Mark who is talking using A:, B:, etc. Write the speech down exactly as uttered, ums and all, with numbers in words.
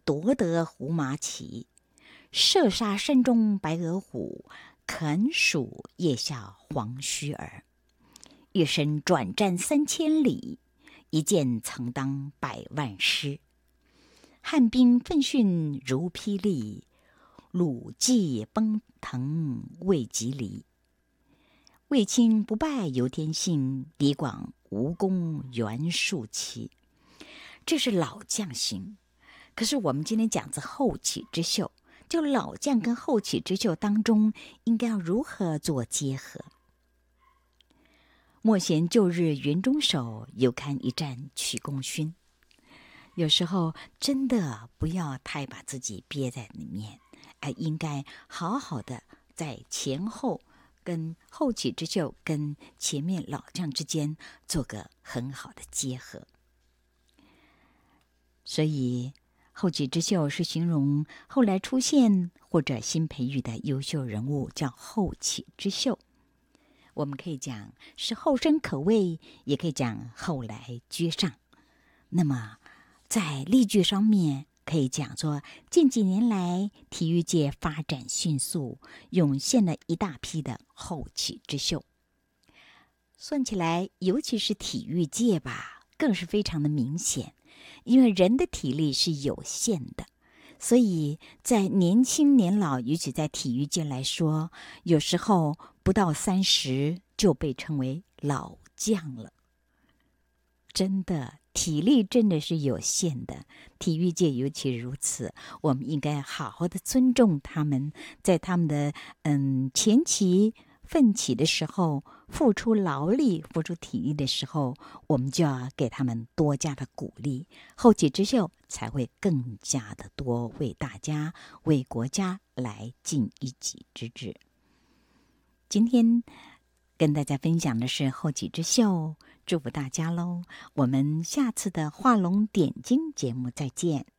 A: 夺得胡马旗，射杀山中白额虎，啃蜀腋下黄须儿。一身转战三千里，一剑曾当百万师。汉兵奋迅如霹雳，鲁骑奔腾未及离。卫青不败有天性，狄广无功袁术期。这是老将型。可是我们今天讲的后起之秀，就老将跟后起之秀当中应该要如何做结合？莫嫌旧日云中守，犹堪一战取功勋。有时候真的不要太把自己憋在里面，而应该好好的在前后跟后起之秀跟前面老将之间做个很好的结合。所以后起之秀是形容后来出现或者新培育的优秀人物，叫后起之秀。我们可以讲是后生可畏，也可以讲后来居上。那么在例句上面可以讲说，近几年来体育界发展迅速，涌现了一大批的后起之秀。算起来，尤其是体育界吧，更是非常的明显。因为人的体力是有限的，所以在年轻年老，尤其在体育界来说，有时候不到三十就被称为老将了。真的，体力真的是有限的，体育界尤其如此。我们应该好好的尊重他们，在他们的嗯前期奋起的时候，付出劳力、付出体力的时候，我们就要给他们多加的鼓励，后起之秀才会更加的多，为大家、为国家来尽一己之志。今天跟大家分享的是后起之秀，祝福大家喽！我们下次的画龙点睛节目再见。